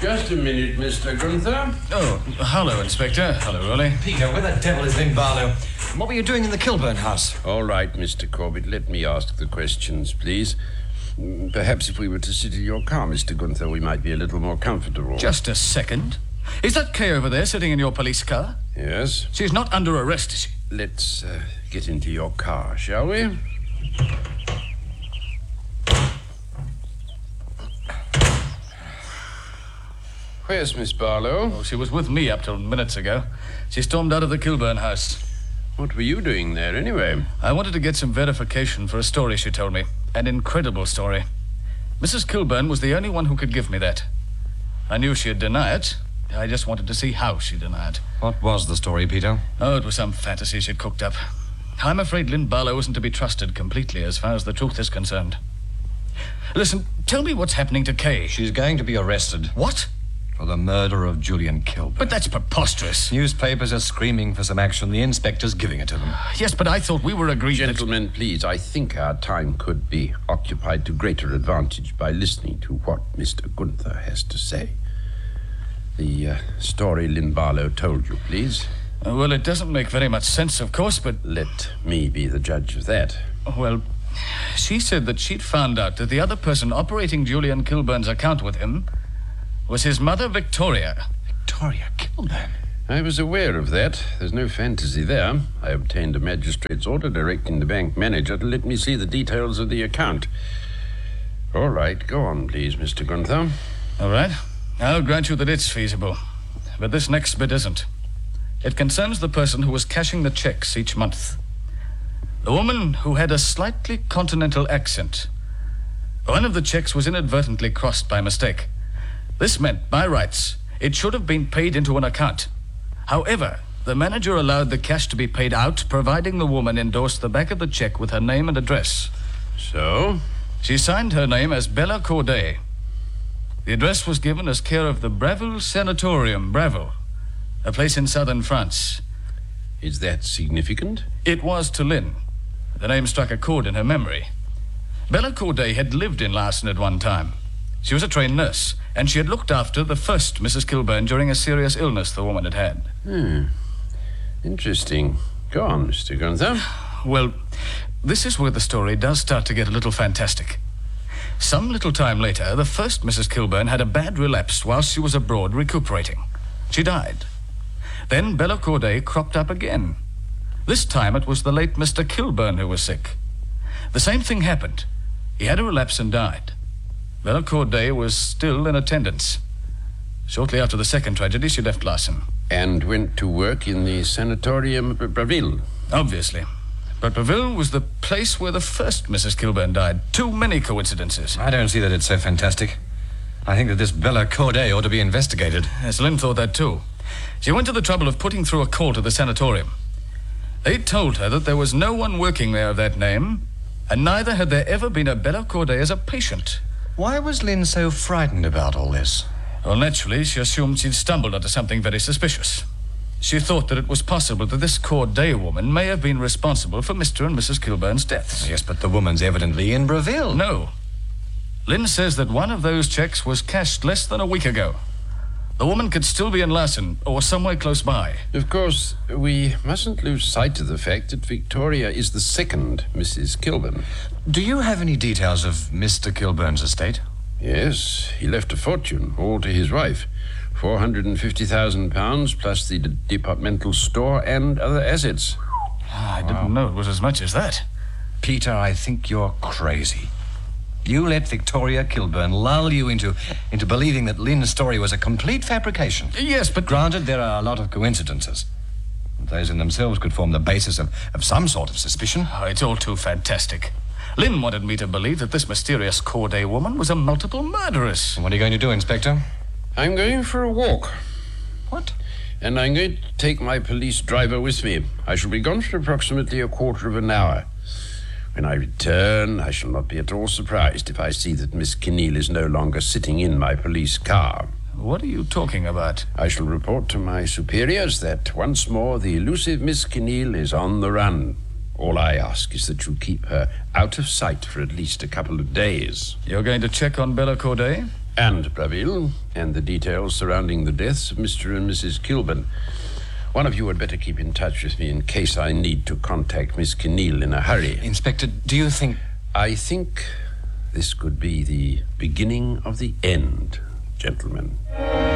Just a minute, Mr. Gunther. Oh, hello, Inspector. Hello, Rolly. Peter, where the devil is Lynn Barlow? And what were you doing in the Kilburn house? All right, Mr. Corbett, let me ask the questions, please. Perhaps if we were to sit in your car, Mr. Gunther, we might be a little more comfortable. Just a second. Is that Kay over there sitting in your police car? Yes. She's not under arrest, is she? Let's get into your car, shall we? Where's Miss Barlow? Oh, she was with me up till minutes ago. She stormed out of the Kilburn house. What were you doing there, anyway? I wanted to get some verification for a story she told me. An incredible story. Mrs. Kilburn was the only one who could give me that. I knew she'd deny it. I just wanted to see how she'd deny it. What was the story, Peter? Oh, it was some fantasy she'd cooked up. I'm afraid Lynn Barlow isn't to be trusted completely as far as the truth is concerned. Listen, tell me what's happening to Kay. She's going to be arrested. What? For the murder of Julian Kilburn. But that's preposterous. Newspapers are screaming for some action. The inspector's giving it to them. Yes, but I thought we were agreed Gentlemen, please, I think our time could be occupied to greater advantage by listening to what Mr. Gunther has to say. The story Lynn Barlow told you, please. Well, it doesn't make very much sense, of course, but... Let me be the judge of that. Well, she said that she'd found out that the other person operating Julian Kilburn's account with him was his mother, Victoria. Victoria Kilburn? I was aware of that. There's no fantasy there. I obtained a magistrate's order directing the bank manager to let me see the details of the account. All right, go on, please, Mr. Gunther. All right. I'll grant you that it's feasible. But this next bit isn't. It concerns the person who was cashing the checks each month. The woman who had a slightly continental accent. One of the checks was inadvertently crossed by mistake. This meant, by rights, it should have been paid into an account. However, the manager allowed the cash to be paid out, providing the woman endorsed the back of the check with her name and address. So? She signed her name as Bella Corday. The address was given as care of the Braville Sanatorium, Braville, a place in southern France. Is that significant? It was to Lynn. The name struck a chord in her memory. Bella Corday had lived in Larson at one time. She was a trained nurse, and she had looked after the first Mrs. Kilburn during a serious illness the woman had had. Interesting. Go on, Mr. Gunther. Well, this is where the story does start to get a little fantastic. Some little time later, the first Mrs. Kilburn had a bad relapse whilst she was abroad recuperating. She died. Then Bella Corday cropped up again. This time it was the late Mr. Kilburn who was sick. The same thing happened. He had a relapse and died. Bella Corday was still in attendance. Shortly after the second tragedy, she left Larson. And went to work in the sanatorium of Braville. Obviously. But Braville was the place where the first Mrs. Kilburn died. Too many coincidences. I don't see that it's so fantastic. I think that this Bella Corday ought to be investigated. Yes, Lynn thought that too. She went to the trouble of putting through a call to the sanatorium. They told her that there was no one working there of that name, and neither had there ever been a Bella Corday as a patient. Why was Lynn so frightened about all this? Well, naturally, she assumed she'd stumbled onto something very suspicious. She thought that it was possible that this Corday woman may have been responsible for Mr. and Mrs. Kilburn's deaths. Yes, but the woman's evidently in Braville. No. Lynn says that one of those checks was cashed less than a week ago. The woman could still be in Larson or somewhere close by. Of course, we mustn't lose sight of the fact that Victoria is the second Mrs. Kilburn. Do you have any details of Mr. Kilburn's estate? Yes, he left a fortune, all to his wife. £450,000 plus the departmental store and other assets. I didn't know it was as much as that. Peter, I think you're crazy. You let Victoria Kilburn lull you into believing that Lynn's story was a complete fabrication. Yes, but... Granted, there are a lot of coincidences. Those in themselves could form the basis of some sort of suspicion. Oh, it's all too fantastic. Lynn wanted me to believe that this mysterious Corday woman was a multiple murderess. And what are you going to do, Inspector? I'm going for a walk. What? And I'm going to take my police driver with me. I shall be gone for approximately a quarter of an hour. When I return, I shall not be at all surprised if I see that Miss Kinneal is no longer sitting in my police car. What are you talking about? I shall report to my superiors that once more the elusive Miss Kinneal is on the run. All I ask is that you keep her out of sight for at least a couple of days. You're going to check on Bella Corday? And Braville, and the details surrounding the deaths of Mr. and Mrs. Kilburn. One of you had better keep in touch with me in case I need to contact Miss Keneal in a hurry. Inspector, do you think... I think this could be the beginning of the end, gentlemen.